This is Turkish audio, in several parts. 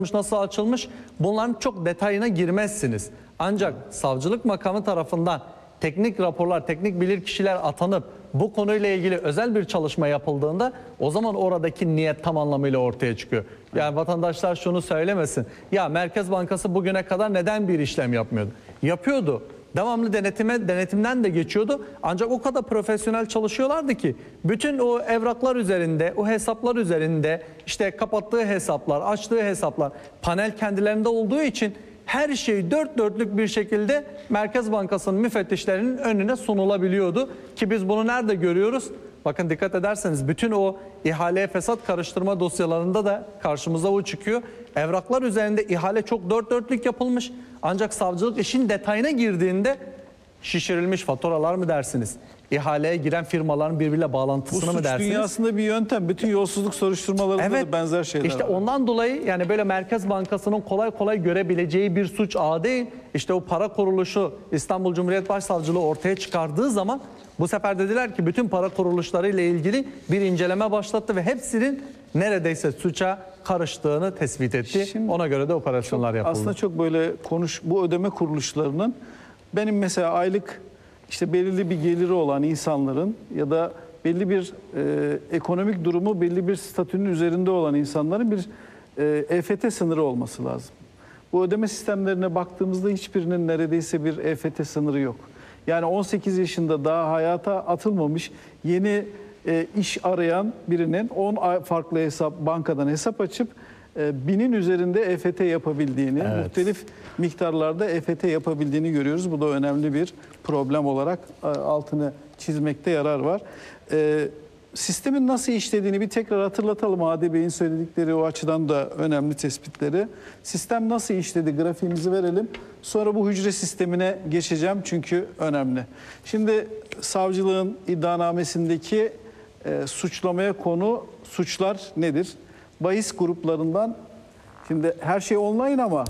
nasıl açılmış, bunların çok detayına girmezsiniz. Ancak savcılık makamı tarafından teknik raporlar, teknik bilirkişiler atanıp bu konuyla ilgili özel bir çalışma yapıldığında o zaman oradaki niyet tam anlamıyla ortaya çıkıyor. Yani vatandaşlar şunu söylemesin. Ya Merkez Bankası bugüne kadar neden bir işlem yapmıyordu? Yapıyordu. Devamlı denetimden de geçiyordu. Ancak o kadar profesyonel çalışıyorlardı ki bütün o evraklar üzerinde, o hesaplar üzerinde, işte kapattığı hesaplar, açtığı hesaplar panel kendilerinde olduğu için her şey dört dörtlük bir şekilde Merkez Bankası'nın müfettişlerinin önüne sunulabiliyordu. Ki biz bunu nerede görüyoruz? Bakın dikkat ederseniz bütün o ihaleye fesat karıştırma dosyalarında da karşımıza o çıkıyor. Evraklar üzerinde ihale çok dört dörtlük yapılmış. Ancak savcılık işin detayına girdiğinde şişirilmiş faturalar mı dersiniz? İhaleye giren firmaların birbiriyle bağlantısını mı dersiniz? Bu suç dünyasında bir yöntem. Bütün yolsuzluk soruşturmalarında da benzer şeyler işte var. ondan dolayı yani böyle Merkez Bankası'nın kolay kolay görebileceği bir suç ağı değil. İşte o para kuruluşu İstanbul Cumhuriyet Başsavcılığı ortaya çıkardığı zaman bu sefer dediler ki bütün para kuruluşları ile ilgili bir inceleme başlattı ve hepsinin neredeyse suça karıştığını tespit etti. Şimdi ona göre de operasyonlar yapıldı. Aslında çok böyle bu ödeme kuruluşlarının benim mesela aylık işte belirli bir geliri olan insanların ya da belli bir ekonomik durumu belli bir statünün üzerinde olan insanların bir EFT sınırı olması lazım. Bu ödeme sistemlerine baktığımızda hiçbirinin neredeyse bir EFT sınırı yok. Yani 18 yaşında daha hayata atılmamış yeni iş arayan birinin 10 farklı bankadan hesap açıp 1000'in üzerinde EFT yapabildiğini, muhtelif miktarlarda EFT yapabildiğini görüyoruz. Bu da önemli bir problem olarak altını çizmekte yarar var. Sistemin nasıl işlediğini bir tekrar hatırlatalım. Adi Bey'in söyledikleri o açıdan da önemli tespitleri. Sistem nasıl işledi grafiğimizi verelim. Sonra bu hücre sistemine geçeceğim çünkü önemli. Şimdi savcılığın iddianamesindeki suçlamaya konu suçlar nedir? Bahis gruplarından, şimdi her şey online ama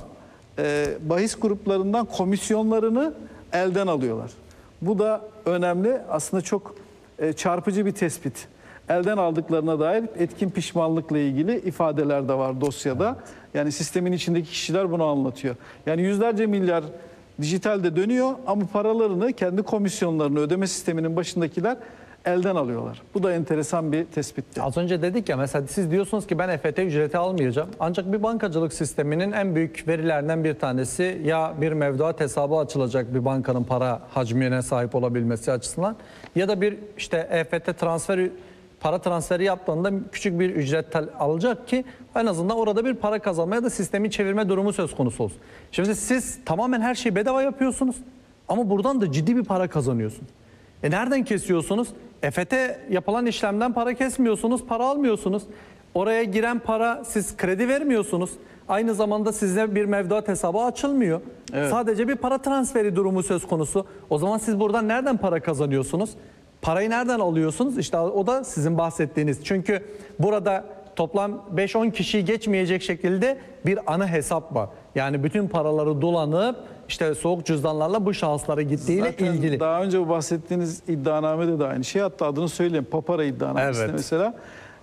bahis gruplarından komisyonlarını elden alıyorlar. Bu da önemli. Aslında çok çarpıcı bir tespit. Elden aldıklarına dair etkin pişmanlıkla ilgili ifadeler de var dosyada. Yani sistemin içindeki kişiler bunu anlatıyor. Yani yüzlerce milyar dijitalde dönüyor ama paralarını kendi komisyonlarını ödeme sisteminin başındakiler elden alıyorlar. Bu da enteresan bir tespitti. Az önce dedik ya mesela siz diyorsunuz ki ben EFT ücreti almayacağım. Ancak bir bankacılık sisteminin en büyük verilerinden bir tanesi ya bir mevduat hesabı açılacak bir bankanın para hacmine sahip olabilmesi açısından ya da bir işte EFT para transferi yaptığında küçük bir ücret alacak ki en azından orada bir para kazanma ya da sistemi çevirme durumu söz konusu olsun. Şimdi siz tamamen her şeyi bedava yapıyorsunuz ama buradan da ciddi bir para kazanıyorsunuz. Nereden kesiyorsunuz? EFT yapılan işlemden para kesmiyorsunuz, para almıyorsunuz. Oraya giren para siz kredi vermiyorsunuz. Aynı zamanda size bir mevduat hesabı açılmıyor. Evet. Sadece bir para transferi durumu söz konusu. O zaman siz buradan nereden para kazanıyorsunuz? Parayı nereden alıyorsunuz? İşte o da sizin bahsettiğiniz. Çünkü burada toplam 5-10 kişiyi geçmeyecek şekilde bir ana hesap var. Yani bütün paraları dolanıp işte soğuk cüzdanlarla bu şahıslara gittiğiyle zaten ilgili. Daha önce bu bahsettiğiniz iddianamede de aynı şey. Hatta adını söyleyeyim. Papara iddianamesinde mesela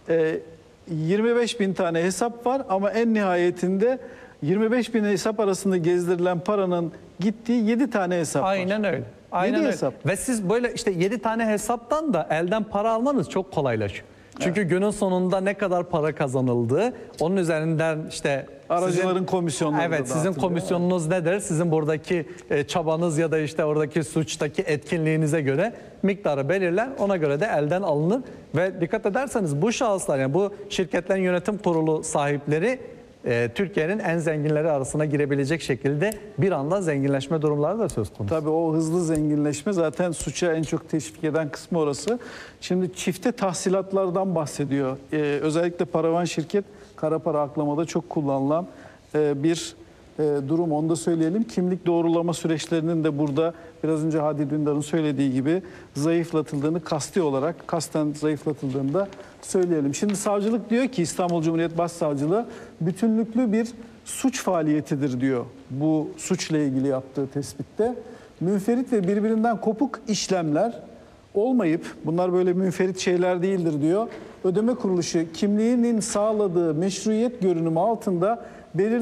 25 bin tane hesap var ama en nihayetinde 25 bin hesap arasında gezdirilen paranın gittiği 7 tane hesap var. Aynen öyle. Aynen öyle. Hesap. Ve siz böyle işte 7 tane hesaptan da elden para almanız çok kolaylaşıyor. Çünkü günün sonunda ne kadar para kazanıldığı, onun üzerinden işte aracıların komisyonları. Evet, sizin komisyonunuz nedir? Sizin buradaki çabanız ya da işte oradaki suçtaki etkinliğinize göre miktarı belirler. Ona göre de elden alınır ve dikkat ederseniz bu şahıslar yani bu şirketlerin yönetim kurulu sahipleri Türkiye'nin en zenginleri arasına girebilecek şekilde bir anda zenginleşme durumları da söz konusu. Tabii o hızlı zenginleşme zaten suça en çok teşvik eden kısmı orası. Şimdi çifte tahsilatlardan bahsediyor. Özellikle paravan şirket kara para aklamada çok kullanılan bir durum. Onu da söyleyelim. Kimlik doğrulama süreçlerinin de burada biraz önce Hadi Dündar'ın söylediği gibi zayıflatıldığını kasten zayıflatıldığını da söyleyelim. Şimdi savcılık diyor ki İstanbul Cumhuriyet Başsavcılığı bütünlüklü bir suç faaliyetidir diyor bu suçla ilgili yaptığı tespitte. Münferit ve birbirinden kopuk işlemler olmayıp bunlar böyle münferit şeyler değildir diyor. Ödeme kuruluşu kimliğinin sağladığı meşruiyet görünümü altında belirli